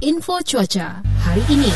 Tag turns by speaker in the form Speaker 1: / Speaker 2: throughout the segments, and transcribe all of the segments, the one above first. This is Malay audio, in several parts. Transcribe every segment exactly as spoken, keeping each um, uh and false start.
Speaker 1: Info cuaca hari ini.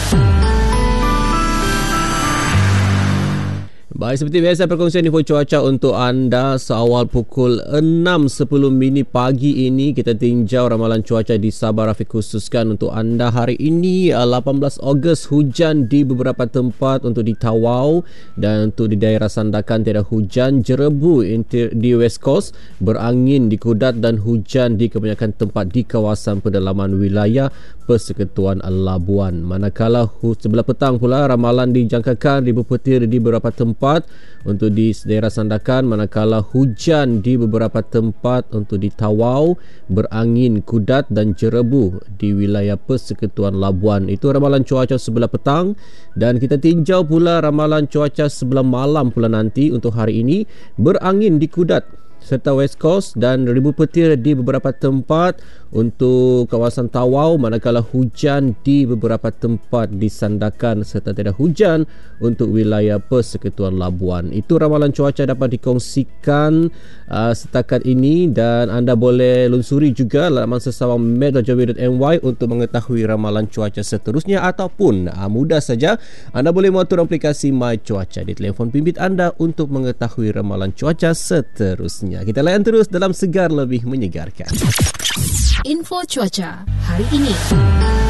Speaker 2: Baik, seperti biasa perkongsian info cuaca untuk anda seawal pukul enam sepuluh minit pagi ini. Kita tinjau ramalan cuaca di Sabah Rafiq khususkan untuk anda hari ini lapan belas Ogos. Hujan di beberapa tempat untuk di Tawau dan untuk di daerah Sandakan tiada hujan. Jerebu di West Coast, berangin di Kudat dan hujan di kebanyakan tempat di kawasan pedalaman wilayah Persekutuan Labuan. Manakala sebelah petang pula ramalan dijangkakan ribu petir di beberapa tempat untuk di daerah Sandakan, manakala hujan di beberapa tempat untuk di Tawau, berangin Kudat dan Jerebu di wilayah Persekutuan Labuan. Itu ramalan cuaca sebelah petang, dan kita tinjau pula ramalan cuaca sebelah malam pula nanti untuk hari ini. Berangin di Kudat serta West Coast dan ribu petir di beberapa tempat untuk kawasan Tawau, manakala hujan di beberapa tempat di Sandakan serta tiada hujan untuk wilayah Persekutuan Labuan. Itu ramalan cuaca dapat dikongsikan uh, setakat ini, dan anda boleh lunsuri juga laman sesawang met dot jawi dot my untuk mengetahui ramalan cuaca seterusnya, ataupun uh, mudah saja anda boleh mengatur aplikasi My Cuaca di telefon bimbit anda untuk mengetahui ramalan cuaca seterusnya. Kita layan terus dalam Segar Lebih Menyegarkan.
Speaker 1: Info cuaca hari ini.